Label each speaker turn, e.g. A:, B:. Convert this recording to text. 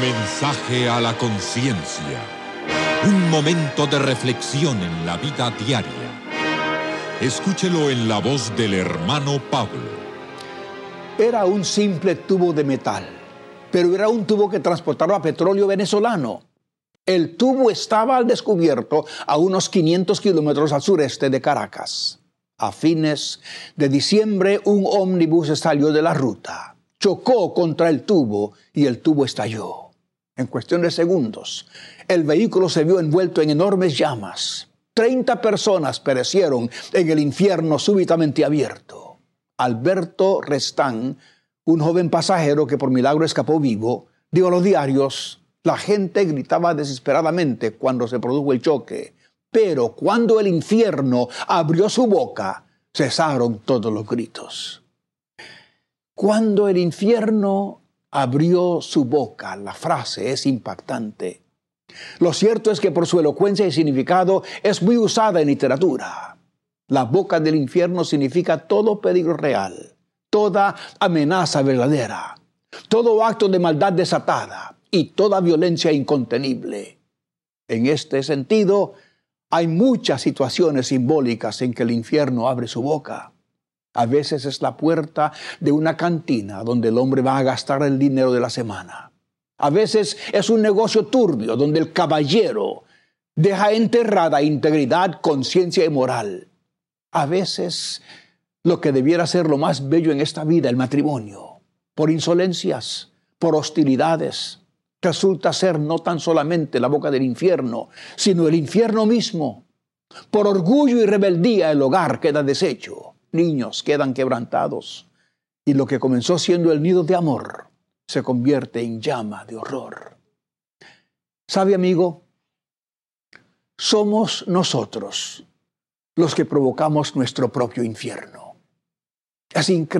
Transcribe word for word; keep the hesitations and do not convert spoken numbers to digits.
A: Mensaje a la conciencia. Un momento de reflexión en la vida diaria. Escúchelo en la voz del hermano Pablo.
B: Era un simple tubo de metal, pero era un tubo que transportaba petróleo venezolano. El tubo estaba al descubierto a unos quinientos kilómetros al sureste de Caracas. A fines de diciembre, un ómnibus salió de la ruta, chocó contra el tubo y el tubo estalló. En cuestión de segundos, el vehículo se vio envuelto en enormes llamas. Treinta personas perecieron en el infierno súbitamente abierto. Alberto Restán, un joven pasajero que por milagro escapó vivo, dijo a los diarios: la gente gritaba desesperadamente cuando se produjo el choque, pero cuando el infierno abrió su boca, cesaron todos los gritos. Cuando el infierno abrió su boca, la frase es impactante. Lo cierto es que por su elocuencia y significado es muy usada en literatura. La boca del infierno significa todo peligro real, toda amenaza verdadera, todo acto de maldad desatada y toda violencia incontenible. En este sentido, hay muchas situaciones simbólicas en que el infierno abre su boca. A veces es la puerta de una cantina donde el hombre va a gastar el dinero de la semana. A veces es un negocio turbio donde el caballero deja enterrada integridad, conciencia y moral. A veces lo que debiera ser lo más bello en esta vida, el matrimonio, por insolencias, por hostilidades, resulta ser no tan solamente la boca del infierno, sino el infierno mismo. Por orgullo y rebeldía el hogar queda deshecho. Niños quedan quebrantados y lo que comenzó siendo el nido de amor se convierte en llama de horror. ¿Sabe, amigo? Somos nosotros los que provocamos nuestro propio infierno. Es increíble.